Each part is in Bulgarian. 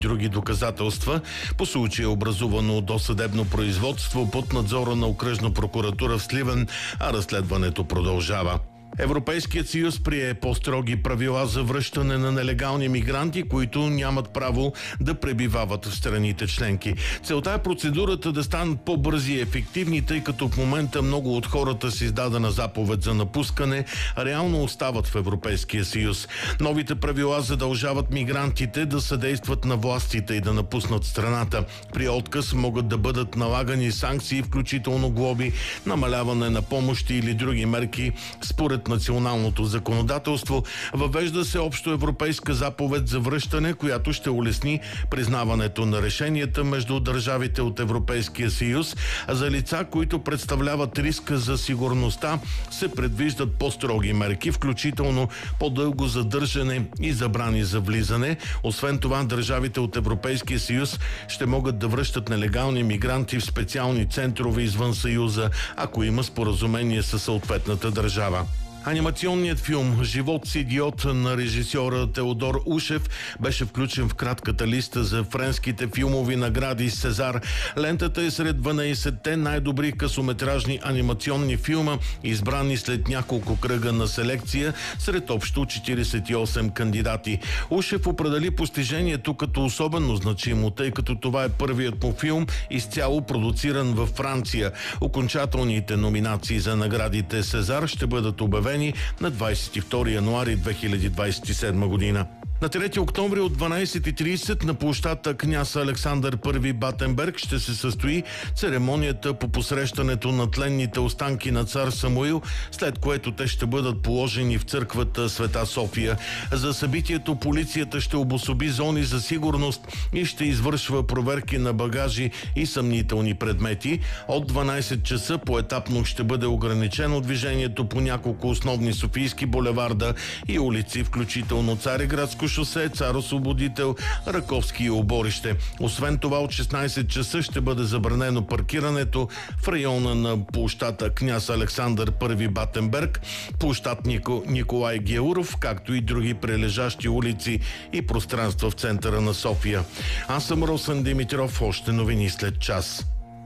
други доказателства. По случая е образувано досъдебно производство под надзора на окръжна прокуратура в Сливен, а разследването продължава. Европейският съюз прие по-строги правила за връщане на нелегални мигранти, които нямат право да пребивават в страните членки. Целта е процедурата да станат по-бързи и ефективни, тъй като в момента много от хората с издадена заповед за напускане реално остават в Европейския съюз. Новите правила задължават мигрантите да съдействат на властите и да напуснат страната. При отказ могат да бъдат налагани санкции, включително глоби, намаляване на помощи или други мерки според националното законодателство. Въвежда се общоевропейска заповед за връщане, която ще улесни признаването на решенията между държавите от Европейския съюз, а за лица, които представляват риска за сигурността, се предвиждат по-строги мерки, включително по-дълго задържане и забрани за влизане. Освен това, държавите от Европейския съюз ще могат да връщат нелегални мигранти в специални центрове извън Съюза, ако има споразумение със съответната държава. Анимационният филм «Живот с идиот» на режисьора Теодор Ушев беше включен в кратката листа за френските филмови награди Сезар. Лентата е сред 12-те най-добри късометражни анимационни филма, избрани след няколко кръга на селекция сред общо 48 кандидати. Ушев определи постижението като особено значимо, тъй като това е първият му филм изцяло продуциран във Франция. Окончателните номинации за наградите Сезар ще бъдат обявени на 22 януари 2027 година. На 3 октомври от 12:30 на площадта Княз Александър I Батенберг ще се състои церемонията по посрещането на тленните останки на цар Самуил, след което те ще бъдат положени в църквата Света София. За събитието полицията ще обособи зони за сигурност и ще извършва проверки на багажи и съмнителни предмети. От 12 часа поетапно ще бъде ограничено движението по няколко основни софийски булеварда и улици, включително Цариградско шосе, Цар Освободител, Раковски и Оборище. Освен това, от 16 часа ще бъде забранено паркирането в района на площата Княз Александър I Батенберг, площад Николай Геуров, както и други прилежащи улици и пространства в центъра на София. Аз съм Росен Димитров, още новини след час.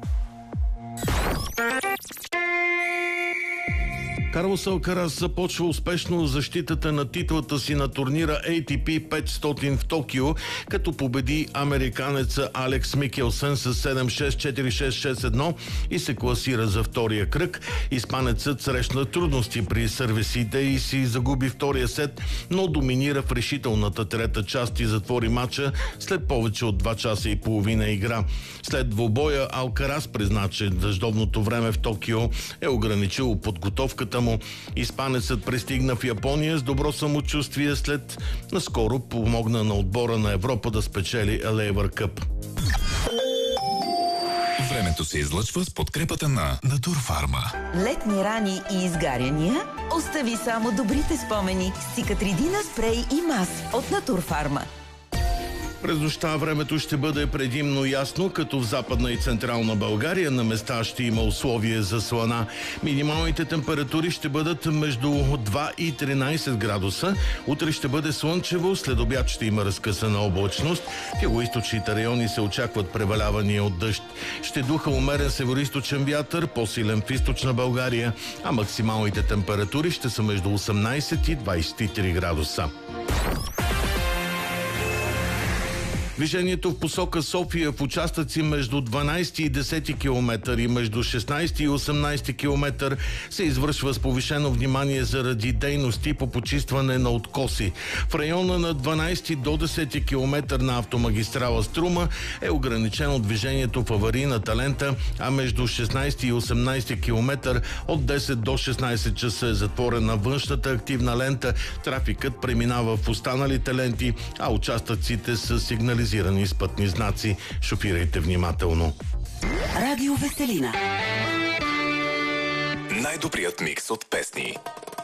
Карлос Алкарас започва успешно защитата на титлата си на турнира ATP 500 в Токио, като победи американеца Алекс Микелсън с 7-6, 4-6, 6-1 и се класира за втория кръг. Испанецът срещна трудности при сервисите и си загуби втория сет, но доминира в решителната трета част и затвори матча след повече от 2 часа и половина игра. След двубоя Алкарас призна, че дъждовното време в Токио е ограничило подготовката му. Испанецът пристигна в Япония с добро самочувствие, след наскоро помогна на отбора на Европа да спечели Лейвър Къп. Времето се излъчва с подкрепата на Натурфарма. Летни рани и изгаряния? Остави само добрите спомени с Цикатридина спрей и мас от Натурфарма. През нощта времето ще бъде предимно ясно, като в Западна и Централна България на места ще има условия за слана. Минималните температури ще бъдат между 2 и 13 градуса. Утре ще бъде слънчево, след обяд ще има разкъсана облачност. В югоизточните райони се очакват превалявания от дъжд. Ще духа умерен североизточен вятър, по-силен в източна България, а максималните температури ще са между 18 и 23 градуса. Движението в посока София в участъци между 12 и 10 км и между 16 и 18 км се извършва с повишено внимание заради дейности по почистване на откоси. В района на 12 до 10 км на автомагистрала Струма е ограничено движението в аварийната лента, а между 16 и 18 км от 10 до 16 часа е затворена външната активна лента. Трафикът преминава в останалите ленти, а участъците са сигнализирани с пътни знаци. Шофирайте внимателно. Радио Веселина. Най-добрият микс от песни.